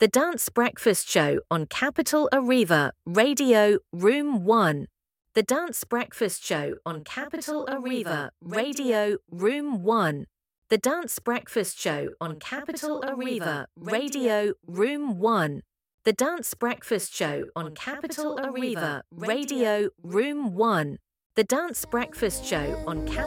The Dance Breakfast Show on Capital Arriva, Radio Room 1. The Dance Breakfast Show on Capital Arriva, Radio Room 1. The Dance Breakfast Show on Capital Arriva, Radio Room 1. The Dance Breakfast Show on Capital Arriva, Radio Room 1. The Dance Breakfast Show on Capital